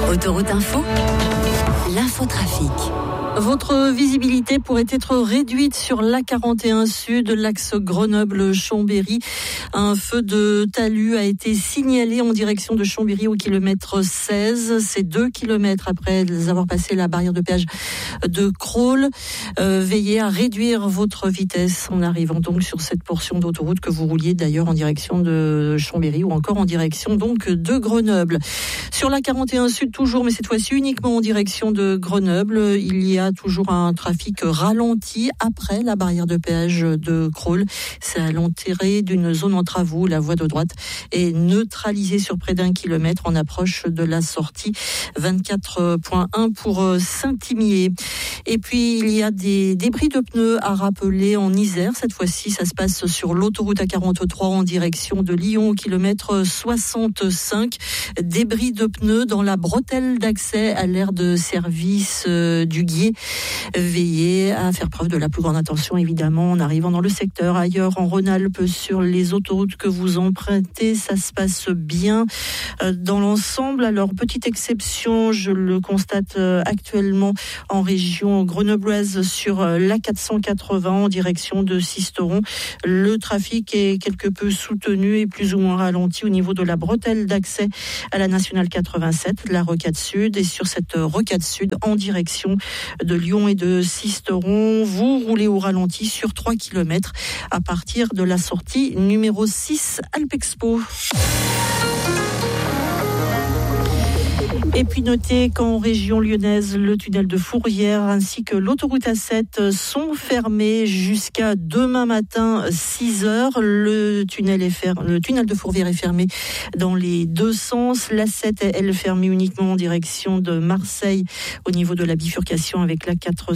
Autoroute Info, l'infotrafic. Votre visibilité pourrait être réduite sur l'A41 Sud, l'axe Grenoble-Chambéry. Un feu de talus a été signalé en direction de Chambéry au kilomètre 16. C'est 2 kilomètres après avoir passé la barrière de péage de Crolles. Veillez à réduire votre vitesse en arrivant donc sur cette portion d'autoroute que vous rouliez d'ailleurs en direction de Chambéry ou encore en direction donc de Grenoble. Sur l'A41 Sud toujours, mais cette fois-ci uniquement en direction de Grenoble, il y a toujours un trafic ralenti après la barrière de péage de Crolles. C'est à l'entrée d'une zone en travaux. La voie de droite est neutralisée sur près d'1 kilomètre en approche de la sortie 24.1 pour Saint-Imier. Et puis il y a des débris de pneus à rappeler en Isère. Cette fois-ci, ça se passe sur l'autoroute A43 en direction de Lyon au kilomètre 65. Débris de pneus dans la bretelle d'accès à l'aire de service du Guier. Veillez à faire preuve de la plus grande attention, évidemment, en arrivant dans le secteur. Ailleurs, en Rhône-Alpes, sur les autoroutes que vous empruntez, ça se passe bien dans l'ensemble. Alors, petite exception, je le constate actuellement en région grenobloise sur l'A480 en direction de Sisteron. Le trafic est quelque peu soutenu et plus ou moins ralenti au niveau de la bretelle d'accès à la nationale 87, la rocade sud. Et sur cette rocade sud, en direction de Lyon et de Sisteron, vous roulez au ralenti sur 3 km à partir de la sortie numéro 6 Alpexpo. Et puis notez qu'en région lyonnaise, le tunnel de Fourvière ainsi que l'autoroute A7 sont fermés jusqu'à demain matin 6h. Le tunnel de Fourvière est fermé dans les deux sens. L'A7 est elle fermée uniquement en direction de Marseille au niveau de la bifurcation avec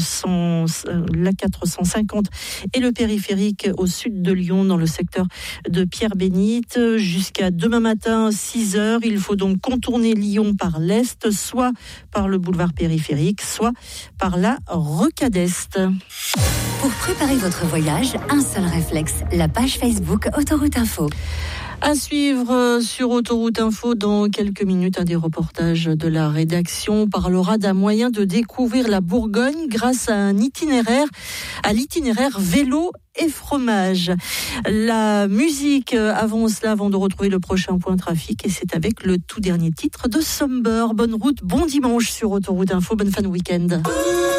l'A450 et le périphérique au sud de Lyon dans le secteur de Pierre-Bénite. Jusqu'à demain matin 6h, il faut donc contourner Lyon par l'est, soit par le boulevard périphérique, soit par la rocade est. Pour préparer votre voyage, un seul réflexe, la page Facebook Autoroute Info. À suivre sur Autoroute Info dans quelques minutes, un des reportages de la rédaction parlera d'un moyen de découvrir la Bourgogne grâce à l'itinéraire vélo et fromage. La musique avant cela, avant de retrouver le prochain point trafic, et c'est avec le tout dernier titre de Somber. Bonne route, bon dimanche sur Autoroute Info, bonne fin de week-end.